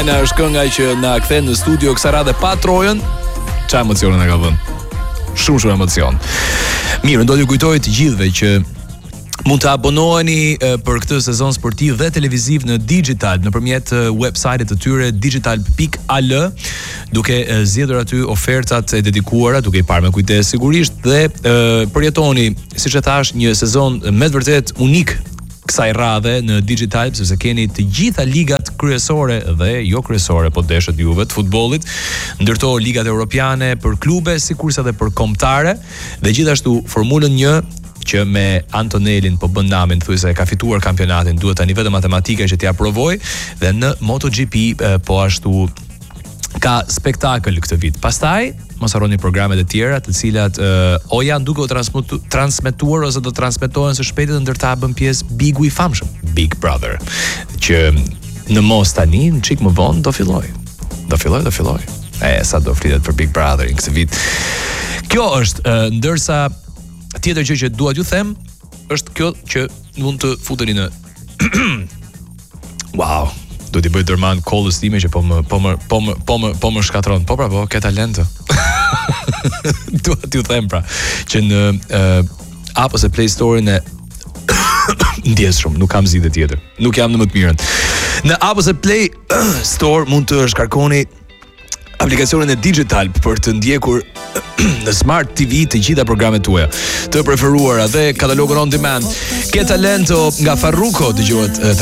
Lajna është kënga që na kthen në studio kësaj radhe pa Trojën. Çfarë emocione na ka vënë? Shumë emocion. Mirë, do t'ju kujtoj të gjithëve që mund të abonoheni për këtë sezon sportiv dhe televiziv në Digital nëpërmjet website-it të tyre digital.al, duke zgjedhur aty ofertat e dedikuara, duke I parë me kujdes sigurisht dhe përjetoni, siç e thash, një sezon me të vërtet unik kësaj radhe në Digital, sepse keni të gjitha ligat kryesore dhe jo kryesore, po deshët juve të futbollit, ndërto ligat europiane për klube, sikurse edhe për kombëtare, dhe gjithashtu Formulën 1 që me Antonelin po bën namin, thuajse ka fituar kampionatin, duhet tani vetëm matematika që t'ia provoj, dhe në MotoGP po ashtu ka spektakël këtë vit. Pastaj mos harroni programet e tjera, të cilat o janë duke u transmetuar ose do transmetohen së shpejti, ndërta bën pjesë Bigu I famshëm, Big Brother, që në mos tani, në çik më vonë do filloj. Sa do flitet për Big Brother në këtë vit. Kjo është, ndërsa tjetër gjë që dua t'ju them është kjo që mund të futeni në wow, do t'i bëj dërman kollës time që po më shkatron. Po pra, po, ke talent. Dua t'ju them pra që në App ose Play Store-in e ndjes shumë, nuk kam zgjidhje tjetër. Nuk jam në më të mirën. Në App ose Play Store mund të shkarkoni aplikacionin e Digital për të ndjekur në Smart TV të gjitha programet tuaja të preferuara dhe katalogun on demand. Ke talento nga Farruko dëgjohet